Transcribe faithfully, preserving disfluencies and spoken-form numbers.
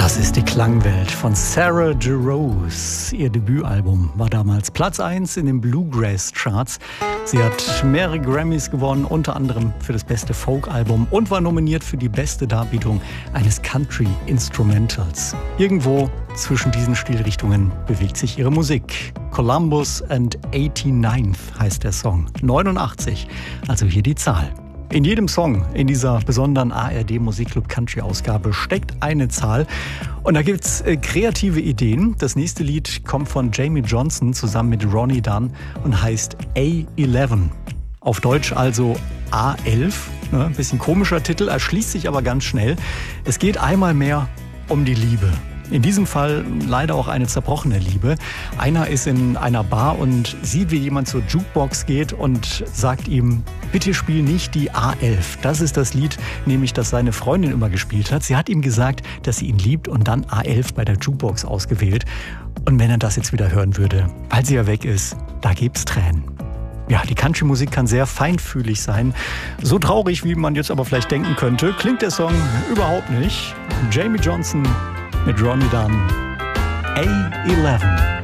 Das ist die Klangwelt von Sarah Jarosz. Ihr Debütalbum war damals Platz eins in den Bluegrass-Charts. Sie hat mehrere Grammys gewonnen, unter anderem für das beste Folk-Album und war nominiert für die beste Darbietung eines Country-Instrumentals. Irgendwo zwischen diesen Stilrichtungen bewegt sich ihre Musik. Columbus and eighty-ninth heißt der Song. neunundachtzig, also hier die Zahl. In jedem Song in dieser besonderen A R D Musikclub Country Ausgabe steckt eine Zahl. Und da gibt's äh, kreative Ideen. Das nächste Lied kommt von Jamie Johnson zusammen mit Ronnie Dunn und heißt A elf. Auf Deutsch also A elf. Ne? Ein bisschen komischer Titel, erschließt sich aber ganz schnell. Es geht einmal mehr um die Liebe. In diesem Fall leider auch eine zerbrochene Liebe. Einer ist in einer Bar und sieht, wie jemand zur Jukebox geht und sagt ihm, bitte spiel nicht die A elf. Das ist das Lied, nämlich das seine Freundin immer gespielt hat. Sie hat ihm gesagt, dass sie ihn liebt und dann A elf bei der Jukebox ausgewählt. Und wenn er das jetzt wieder hören würde, weil sie ja weg ist, da gibt's Tränen. Ja, die Country-Musik kann sehr feinfühlig sein. So traurig, wie man jetzt aber vielleicht denken könnte, klingt der Song überhaupt nicht. Jamie Johnson mit Ronnie Dunn, A elf.